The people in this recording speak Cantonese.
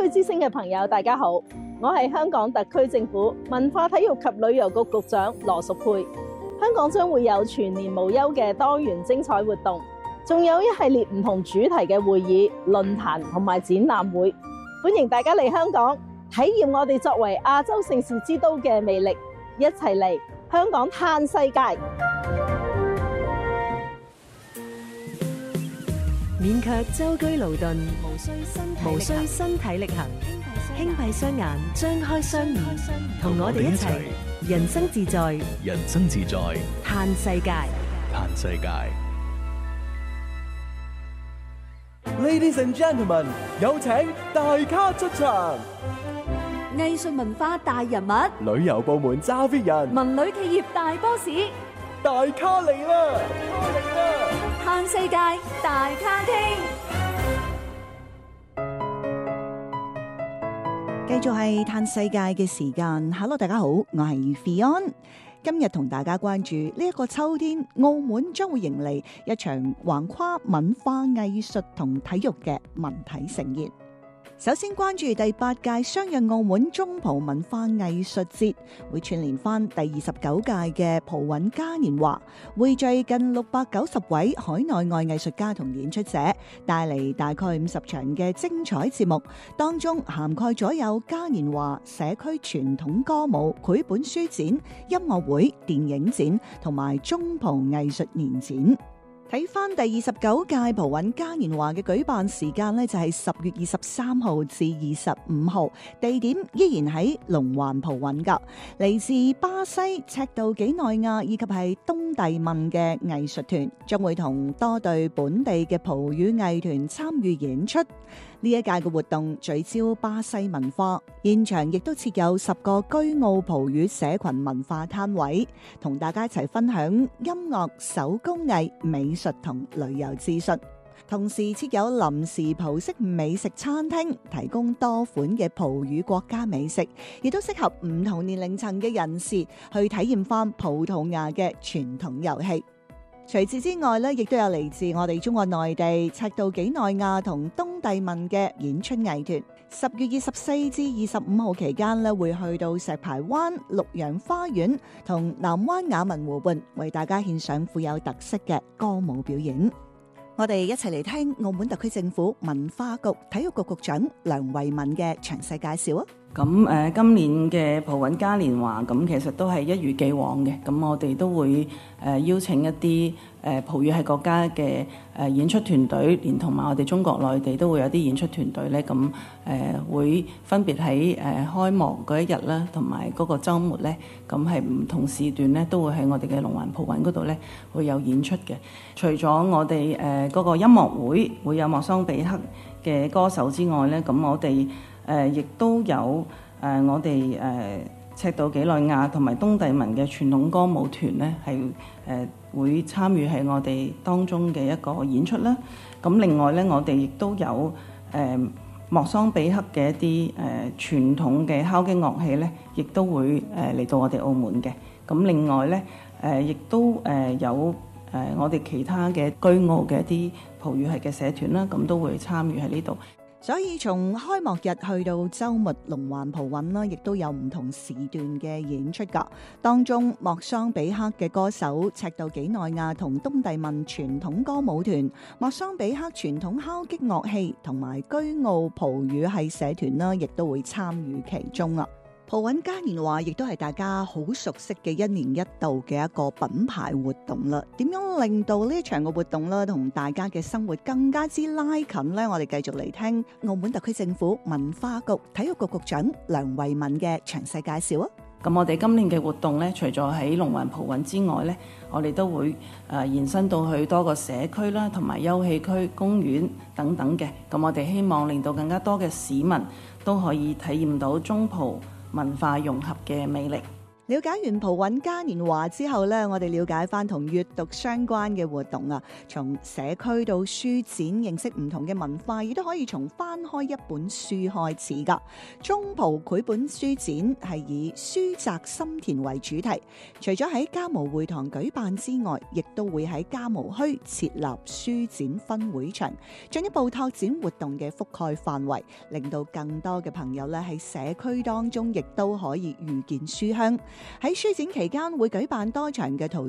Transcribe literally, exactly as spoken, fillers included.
區之聲嘅朋友，大家好，我係香港特區政府文化體育及旅遊局局長羅淑佩。香港將會有全年無休嘅多元精彩活動，仲有一系列唔同主題嘅會議、論壇同埋展覽會，歡迎大家嚟香港體驗我哋作為亞洲盛事之都嘅魅力，一齊嚟香港嘆世界。 免卻舟車勞頓，無需身體無需身體力行，輕閉雙眼，張開雙耳，同我哋一齊人生自在， 人生自在， 嘆世界， 嘆世界。 Ladies and gentlemen， 有請大咖出場。 藝術文化大人物， 旅遊部門揸 fit 人， 文旅企業大 boss， 大咖嚟啦！咖嚟啦！ 嘆世界大咖傾， 繼續係嘆世界嘅時間。Hello， 大家好，我係 Fion。今日同大家關注呢一個秋天，澳門將會迎嚟一場橫跨文化藝術同體育嘅文體盛宴。首先關注第八屆相約澳門中葡文化藝術節，會串聯翻第二十九屆嘅葡韻嘉年華，匯聚近六百九十位海內外藝術家同演出者，帶嚟大概五十場嘅精彩節目，當中涵蓋咗有嘉年華、社區傳統歌舞、繪本書展、音樂會、電影展同埋中葡藝術年展。睇翻第二十九屆葡韻嘉年華嘅舉辦時間呢，就係十月二十三號至二十五號，地點依然喺龍環葡韻噶。嚟自巴西、赤道幾內亞以及係東帝汶嘅藝術團，將會同多隊本地嘅葡語藝團參與演出。呢一屆嘅活動聚焦巴西文化，現場亦都設有十個居澳葡語社群文化攤位，同大家一齊分享音樂、手工藝、美術同旅遊資訊。同時設有臨時葡式美食餐廳，提供多款嘅葡語國家美食，亦都適合唔同年齡層嘅人士去體驗翻葡萄牙嘅傳統遊戲。除此之外咧，亦都有嚟自我哋中國內地、赤道幾內亞同東帝汶嘅演出藝團。十月二十四至二十五號期間咧，會去到石排灣、綠楊花園同南灣雅文湖畔，為大家獻上富有特色嘅歌舞表演。我哋一齊嚟聽澳門特區政府文化局體育局局長梁慧敏嘅詳細介紹啊！ 咁誒、呃，今年嘅葡韻嘉年華咁，其實都係一如既往嘅。咁我哋都會誒、呃、邀請一啲誒、呃、葡語系國家嘅誒、呃、演出團隊，連同埋我哋中國內地都會有啲演出團隊咧。咁誒、呃、會分別喺誒、呃、開幕嗰一日啦，同埋嗰個週末咧，咁係唔同時段咧，都會喺我哋嘅龍環葡韻嗰度咧會有演出嘅。除咗我哋誒嗰個音樂會會有莫桑比克嘅歌手之外咧，咁我哋誒亦、呃、都有誒、呃、我哋誒、呃、赤道幾內亞同埋東帝汶嘅傳統歌舞團咧，係誒、呃、會參與喺我哋當中嘅一個演出啦。咁另外咧，我哋亦都有誒、呃、莫桑比克嘅一啲誒、呃、傳統嘅敲擊樂器咧，亦都會誒嚟、呃、到我哋澳門嘅。咁另外咧誒亦都誒、呃、有誒、呃、我哋其他嘅居澳嘅一啲葡語系嘅社團啦，咁都會參與喺呢度。 所以從開幕日去到週末，龍環葡韻啦，亦都有唔同時段嘅演出㗎。當中莫桑比克嘅歌手、赤道幾內亞同東帝汶傳統歌舞團、莫桑比克傳統敲擊樂器同埋居澳葡語系社團啦，亦都會參與其中啊。葡韻嘉年華亦都係大家好熟悉嘅一年一度嘅一個品牌活動啦。點樣令到呢一場嘅活動啦，同大家嘅生活更加之拉近呢？我哋繼續嚟聽澳門特區政府文化局體育局局長梁慧敏嘅詳細介紹啊！ 咁我哋今年嘅活動咧，除咗喺龍環葡韻之外咧，我哋都會誒延伸到去多個社區啦，同埋休憩區、公園等等嘅。咁我哋希望令到更加多嘅市民都可以體驗到中葡文化融合嘅魅力。 了解完葡韻嘉年華之後呢，我哋了解翻同閱讀相關嘅活動啊，從社區到書展，認識唔同嘅文化，亦都可以從翻開一本書開始噶。中葡繪本書展係以書宅心田為主題，除咗喺嘉模會堂舉辦之外，亦都會喺嘉模墟設立書展分會場，進一步拓展活動嘅覆蓋範圍，令到更多嘅朋友咧喺社區當中亦都可以遇見書香。喺書展期間會舉辦多場嘅陶